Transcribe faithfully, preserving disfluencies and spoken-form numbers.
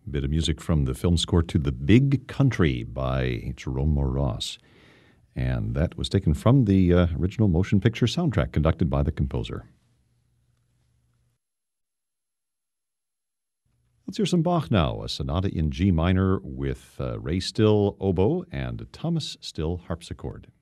Bit of music from the film score to The Big Country by Jerome Ross. And that was taken from the uh, original motion picture soundtrack conducted by the composer. Let's hear some Bach now, a sonata in G minor with uh, Ray Still oboe and Thomas Still harpsichord.